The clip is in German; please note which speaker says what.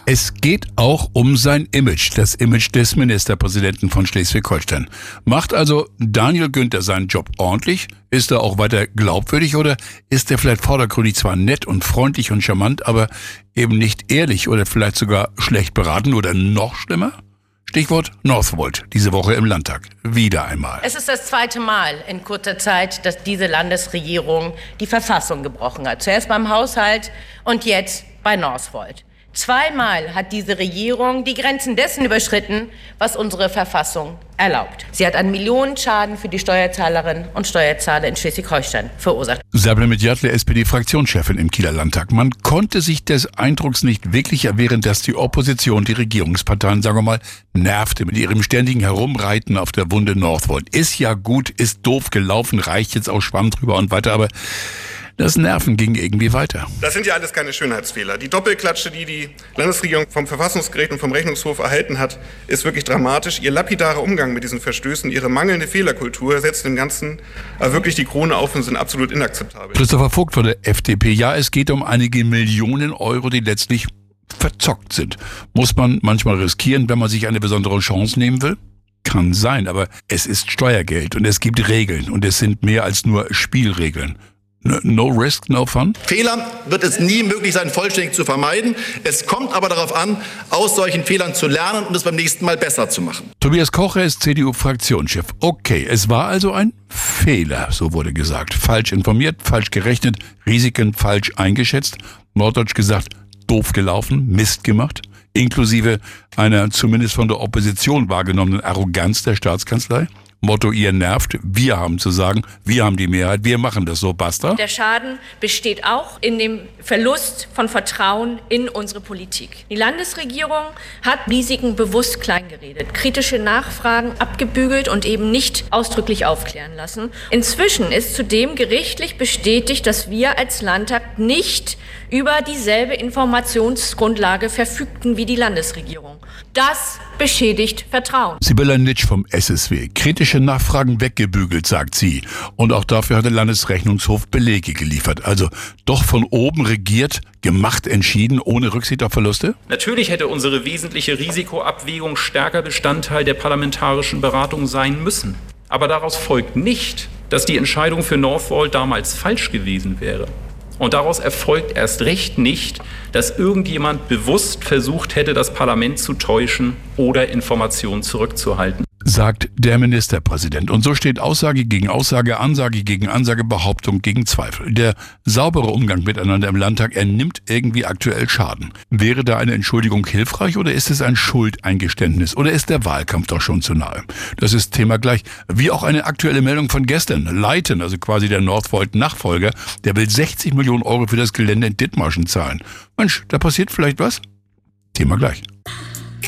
Speaker 1: Es geht auch um sein Image, das Image des Ministerpräsidenten von Schleswig-Holstein. Macht also Daniel Günther seinen Job ordentlich? Ist er auch weiter glaubwürdig oder ist er vielleicht vordergründig zwar nett und freundlich und charmant, aber eben nicht ehrlich oder vielleicht sogar schlecht beraten oder noch schlimmer? Stichwort Northvolt, diese Woche im Landtag. Wieder einmal.
Speaker 2: Es ist das zweite Mal in kurzer Zeit, dass diese Landesregierung die Verfassung gebrochen hat. Zuerst beim Haushalt und jetzt bei Northvolt. Zweimal hat diese Regierung die Grenzen dessen überschritten, was unsere Verfassung erlaubt. Sie hat einen Millionenschaden für die Steuerzahlerinnen und Steuerzahler in Schleswig-Holstein verursacht.
Speaker 1: Sabine Medjatle, SPD-Fraktionschefin im Kieler Landtag. Man konnte sich des Eindrucks nicht wirklich erwehren, dass die Opposition die Regierungsparteien, sagen wir mal, nervte mit ihrem ständigen Herumreiten auf der Wunde Northvolt. Ist ja gut, ist doof gelaufen, reicht jetzt auch Schwamm drüber und weiter, aber das Nerven ging irgendwie weiter.
Speaker 3: Das sind ja alles keine Schönheitsfehler. Die Doppelklatsche, die die Landesregierung vom Verfassungsgericht und vom Rechnungshof erhalten hat, ist wirklich dramatisch. Ihr lapidarer Umgang mit diesen Verstößen, ihre mangelnde Fehlerkultur setzt dem Ganzen wirklich die Krone auf und sind absolut inakzeptabel.
Speaker 1: Christopher Vogt von der FDP. Ja, es geht um einige Millionen Euro, die letztlich verzockt sind. Muss man manchmal riskieren, wenn man sich eine besondere Chance nehmen will? Kann sein, aber es ist Steuergeld und es gibt Regeln und es sind mehr als nur Spielregeln. No risk, no fun?
Speaker 4: Fehlern wird es nie möglich sein, vollständig zu vermeiden. Es kommt aber darauf an, aus solchen Fehlern zu lernen und es beim nächsten Mal besser zu machen.
Speaker 1: Tobias Kocher ist CDU-Fraktionschef. Okay, es war also ein Fehler, so wurde gesagt. Falsch informiert, falsch gerechnet, Risiken falsch eingeschätzt. Norddeutsch gesagt, doof gelaufen, Mist gemacht. Inklusive einer zumindest von der Opposition wahrgenommenen Arroganz der Staatskanzlei. Motto, ihr nervt, wir haben zu sagen, wir haben die Mehrheit, wir machen das so, basta.
Speaker 5: Der Schaden besteht auch in dem Verlust von Vertrauen in unsere Politik. Die Landesregierung hat Risiken bewusst kleingeredet, kritische Nachfragen abgebügelt und eben nicht ausdrücklich aufklären lassen. Inzwischen ist zudem gerichtlich bestätigt, dass wir als Landtag nicht über dieselbe Informationsgrundlage verfügten wie die Landesregierung. Das beschädigt Vertrauen.
Speaker 1: Sibylla Nitsch vom SSW. Kritische Nachfragen weggebügelt, sagt sie. Und auch dafür hat der Landesrechnungshof Belege geliefert. Also doch von oben regiert, gemacht, entschieden, ohne Rücksicht auf Verluste?
Speaker 6: Natürlich hätte unsere wesentliche Risikoabwägung stärker Bestandteil der parlamentarischen Beratung sein müssen. Aber daraus folgt nicht, dass die Entscheidung für Northvolt damals falsch gewesen wäre. Und daraus erfolgt erst recht nicht, dass irgendjemand bewusst versucht hätte, das Parlament zu täuschen oder Informationen zurückzuhalten.
Speaker 1: Sagt der Ministerpräsident. Und so steht Aussage gegen Aussage, Ansage gegen Ansage, Behauptung gegen Zweifel. Der saubere Umgang miteinander im Landtag, er nimmt irgendwie aktuell Schaden. Wäre da eine Entschuldigung hilfreich oder ist es ein Schuldeingeständnis? Oder ist der Wahlkampf doch schon zu nahe? Das ist Thema gleich. Wie auch eine aktuelle Meldung von gestern. Leiten, also quasi der Northvolt-Nachfolger, der will 60 Millionen Euro für das Gelände in Dithmarschen zahlen. Mensch, da passiert vielleicht was? Thema gleich.